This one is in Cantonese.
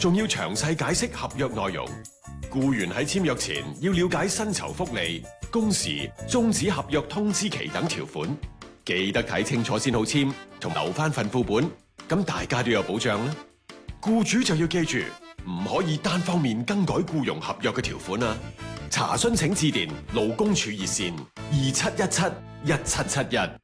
仲要詳細解釋合約內容。僱員喺簽約前要了解薪酬福利、工時、終止合約通知期等條款，記得睇清楚先好簽，同留返份副本，咁大家都有保障啦。僱主就要記住，唔可以單方面更改僱傭合約嘅條款啊！查詢請致電勞工處熱線27171771。